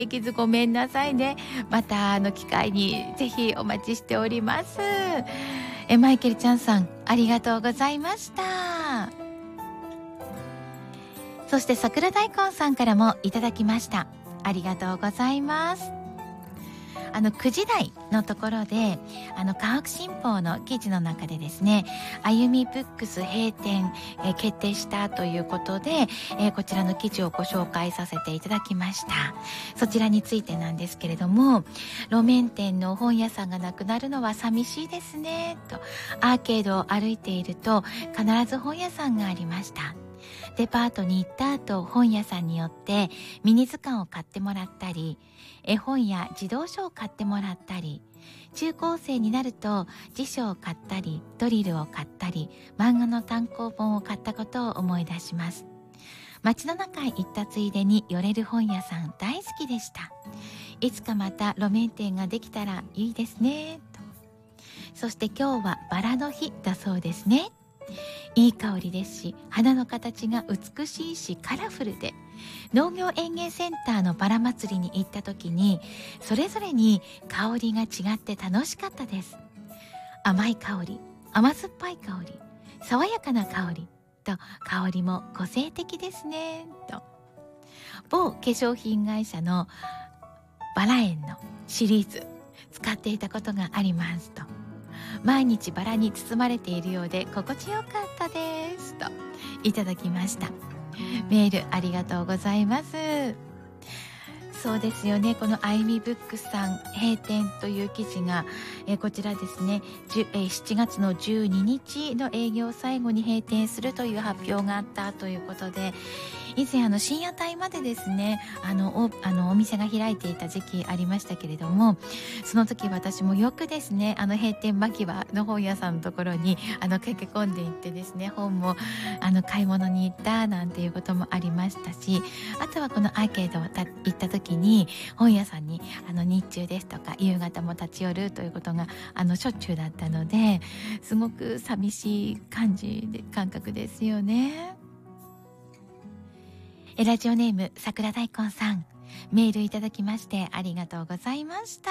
できずごめんなさいね。また機会にぜひお待ちしております。マイケルちゃんさん、ありがとうございました。そして桜大根さんからもいただきました。ありがとうございます。9時台のところで科学新報の記事の中でですね、あゆみブックス閉店、決定したということで、こちらの記事をご紹介させていただきました。そちらについてなんですけれども、路面店の本屋さんがなくなるのは寂しいですねと。アーケードを歩いていると必ず本屋さんがありました。デパートに行った後、本屋さんによってミニ図鑑を買ってもらったり、絵本や児童書を買ってもらったり、中高生になると辞書を買ったり、ドリルを買ったり、漫画の単行本を買ったことを思い出します。街の中へ行ったついでに寄れる本屋さん大好きでした。いつかまた路面店ができたらいいですねと。そして今日はバラの日だそうですね。いい香りですし、花の形が美しいしカラフルで、農業園芸センターのバラ祭りに行った時にそれぞれに香りが違って楽しかったです。甘い香り、甘酸っぱい香り、爽やかな香りと、香りも個性的ですねと。某化粧品会社のバラ園のシリーズ使っていたことがありますと。毎日バラに包まれているようで心地よかったですといただきました。メールありがとうございます。そうですよね。このあゆみブックスさん閉店という記事が、こちらですね、7月の12日の営業最後に閉店するという発表があったということで、以前深夜帯までですね、お店が開いていた時期ありましたけれども、その時私もよくですね、閉店間際の本屋さんのところに駆け込んでいってですね、本も買い物に行ったなんていうこともありましたし、あとはこのアーケードを行った時に本屋さんに日中ですとか夕方も立ち寄るということがしょっちゅうだったので、すごく寂しい感覚ですよね。ラジオネーム桜大根さん、メールいただきましてありがとうございました。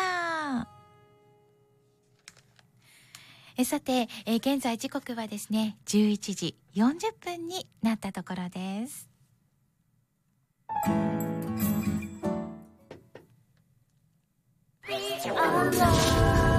さて、現在時刻はですね11時40分になったところです。